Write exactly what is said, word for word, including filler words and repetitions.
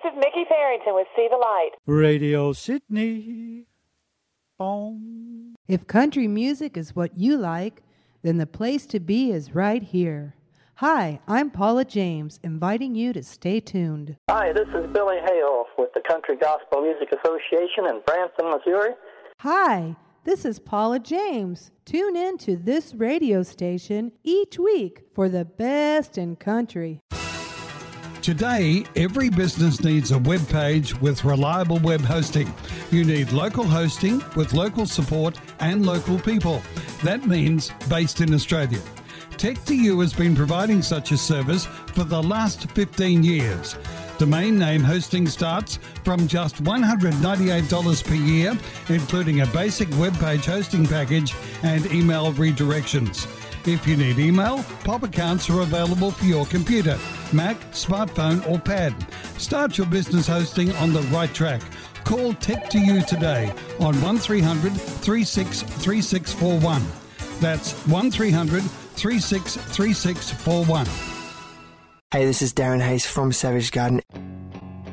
is Mickey Farrington with See the Light. Radio Sydney. Boom. If country music is what you like, then the place to be is right here. Hi, I'm Paula James, inviting you to stay tuned. Hi, this is Billy Hale with the Country Gospel Music Association in Branson, Missouri. Hi, this is Paula James. Tune in to this radio station each week for the best in country. Today, every business needs a web page with reliable web hosting. You need local hosting with local support and local people. That means based in Australia. Tech two U has been providing such a service for the last fifteen years. Domain name hosting starts from just one hundred ninety-eight dollars per year, including a basic web page hosting package and email redirections. If you need email, pop accounts are available for your computer, Mac, smartphone or pad. Start your business hosting on the right track. Call Tech two U today on one three hundred, three six three six four one. That's one three hundred, three six three six four one. Hey, this is Darren Hayes from Savage Garden.